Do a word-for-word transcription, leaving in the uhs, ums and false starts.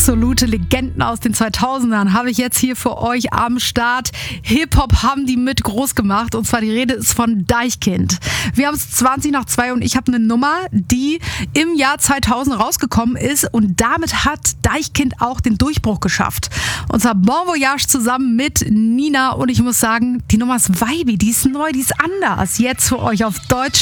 absolute Legenden aus den zweitausendern habe ich jetzt hier für euch am Start. Hip-Hop haben die mit groß gemacht und zwar die Rede ist von Deichkind. Wir haben es zwanzig nach zwei und ich habe eine Nummer, die im Jahr zweitausend rausgekommen ist und damit hat Deichkind auch den Durchbruch geschafft. Und zwar Bon Voyage zusammen mit Nina und ich muss sagen, die Nummer ist vibey, die ist neu, die ist anders. Jetzt für euch auf Deutsch